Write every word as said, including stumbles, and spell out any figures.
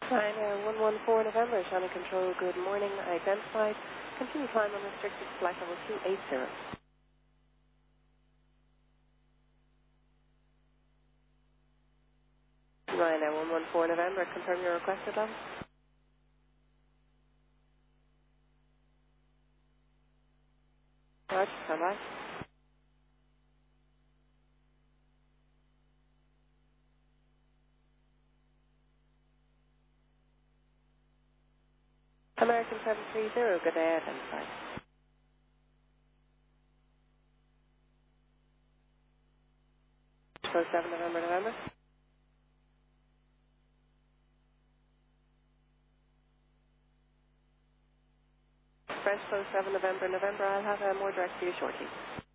Ryanair one one four November, channel control, good morning, identified. Continue climb on restricted flight level two eight zero. Ryanair one one four November, confirm your requested level. Roger, stand by. American seven three zero, good day, identified. four seven November, November. French four seven November, November, I'll have uh, more direct for you shortly.